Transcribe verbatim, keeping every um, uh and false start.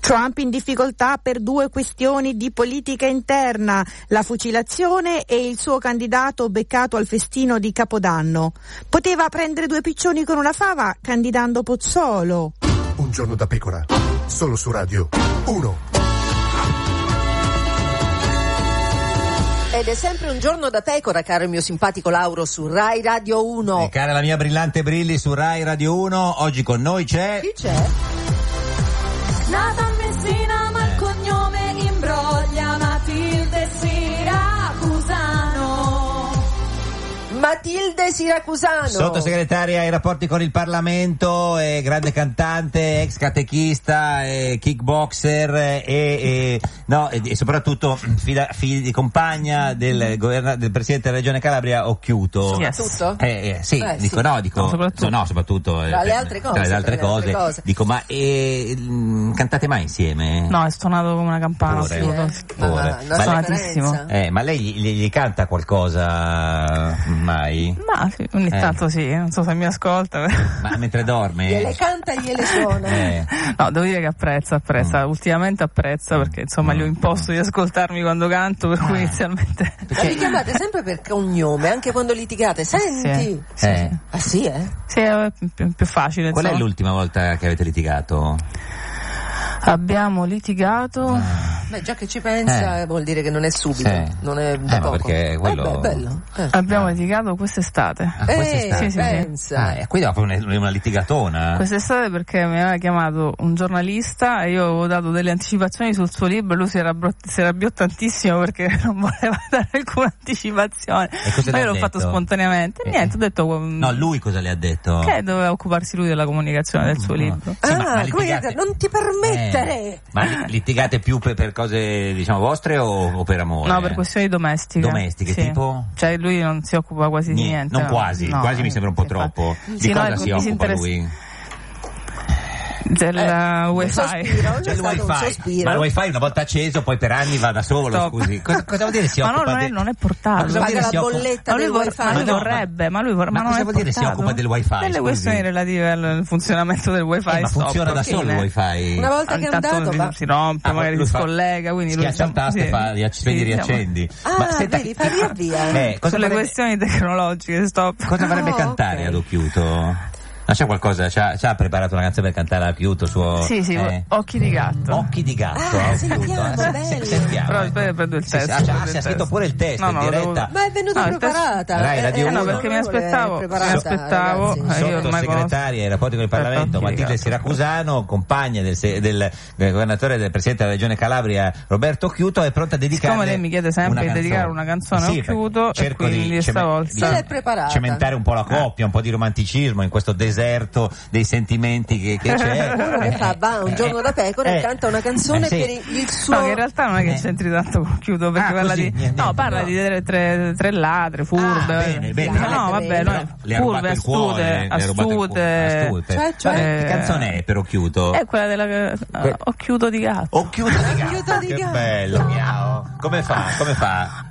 Trump in difficoltà per due questioni di politica interna, la fucilazione e il suo candidato beccato al festino di Capodanno. Poteva prendere due piccioni con una fava candidando Pozzolo. Un giorno da pecora, solo su Radio uno. Ed è sempre un giorno da pecora, caro il mio simpatico Lauro, su Rai Radio uno. E cara la mia brillante Brilli su Rai Radio uno, oggi con noi c'è... Chi c'è? Nata a Messina ma il cognome imbroglia, Matilde Siracusano. Matilde Siracusano, sottosegretaria ai rapporti con il Parlamento, eh, grande cantante, ex catechista, eh, kickboxer e, e, no, e, e soprattutto fida, fida, compagna del, governa, del presidente della Regione Calabria Occhiuto. Yes. Tutto? Eh, eh, sì, eh, dico sì. no, dico no, soprattutto, no, soprattutto eh, tra le altre cose, tra le altre, tra le cose, altre cose. Dico, ma eh, cantate mai insieme? No, è stonato come una campana. Pure, sì, eh? Pure. Ma, ma Suonatissimo. Eh, ma lei gli, gli, gli canta qualcosa mai? Ma sì, ogni Eh. tanto sì, non so se mi ascolta. Ma mentre dorme? Gliele canta e gliele suona. Eh. No, devo dire che apprezza, apprezza, Mm. ultimamente apprezza perché insomma Mm. gli ho imposto di ascoltarmi quando canto, per cui inizialmente... Ma vi chiamate sempre per cognome, anche quando litigate. Senti! Sì, Eh. sì. Ah sì, eh? Sì, è più, più facile. Qual è insomma. l'ultima volta che avete litigato? Abbiamo litigato... Beh, già che ci pensa Eh. vuol dire che non è subito, Sì. non è da Eh, ma poco. perché quello- Eh beh, bello. Eh. Abbiamo litigato quest'estate. Ah, quest'estate? sì, sì, sì. pensa. Ah, e quindi dopo una, una litigatona? Quest'estate perché mi aveva chiamato un giornalista e io avevo dato delle anticipazioni sul suo libro e lui si arrabbiò, si arrabbiò tantissimo perché non voleva dare alcuna anticipazione. E cosa Ma le io ha l'ho fatto detto? spontaneamente. Eh. Niente, ho detto um, No, lui cosa le ha detto? che doveva occuparsi lui della comunicazione del suo libro. Sì, ma- Ah, ma come litigate- dire, non ti permettere! Eh, ma li- litigate più per, per cose, diciamo, vostre o, o per amore? No, per questioni domestiche. Domestiche, Sì. tipo? Cioè lui non si occupa quasi di niente. Non no. quasi, No. quasi mi sembra un po' Sì, troppo. infatti. Di Sì, no, cosa è- si mi occupa interessa- lui? Del Eh, uh, un wifi. sospiro, c'è C'è il stato un wifi, sospiro. ma il wifi una volta acceso poi per anni va da solo, Stop. scusi. Cosa, cosa vuol dire si Ma no, occupa non è, de- non è Ma portato. cosa vuol Paga dire la si occupa- bolletta Ma lui, del vor- wifi. ma lui Ma no, vorrebbe, ma lui vor- ma ma non cosa è vuol dire si portato? occupa del wifi, Delle scusi? questioni relative al funzionamento del wifi. Eh, ma stop, funziona da solo il fine. wifi? Una volta che è Intanto andato si, va. si rompe, Ah, magari lui si fa- scollega, quindi lui schiaccia il tasto e sì, fa riaccendi sì, e riaccendi. Ah, Ma senta, vedi, fa via via. Eh, cosa Sulle vorrebbe, questioni tecnologiche, stop. cosa vorrebbe Ah, cantare ok. ad Occhiuto? Ma c'è qualcosa, c'ha, c'ha preparato una canzone per cantare a Occhiuto suo... Sì, sì, eh? occhi di gatto. Occhi di gatto, Ah, a sentiamo, Occhiuto, eh? bello. Sentiamo. Però eh. aspetta, prendo il Sì, testo. sì, ah, prendo c'ha- il si è scritto testo. pure il testo No, in no, lo devo- diretta. Ma è venuta No, il testo- preparata. Rai Radio Eh, Eh no, uno. perché mi onorevole, aspettavo, è mi preparata, aspettavo, ragazzi. eh, io ormai Sottosegretaria ai rapporti con il Parlamento Perfetto, Matilde grazie. Siracusano, compagna del, se- del, del governatore e del presidente della regione Calabria Roberto Occhiuto, è pronta a dedicare. Siccome lei mi chiede sempre una di dedicare canzone. una canzone a Sì, Occhiuto, e cerco quindi di, stavolta- di- Se l'è preparata. cementare un po' la coppia, un po' di romanticismo in questo deserto dei sentimenti che, che c'è. Uno che fa va un giorno da pecora Eh, e canta una canzone eh, sì. per il suo. No, che in realtà non è che Eh. c'entri tanto con Chiudo, perché Ah, parla così, di niente, no, niente, parla no. di tre, tre, tre ladre, furbe. Ah, bene, bene. No, no, vabbè, Però no, le ha rubato furbe, il cuore, astute, le ha rubato il cuore, astute. astute. Cioè, cioè? Vabbè, che Eh, canzone è per Occhiuto? È quella della Que- Occhiuto di gatto. Occhiuto di gatto, Occhiuto di che gatto. bello, miau. Come fa? Come fa?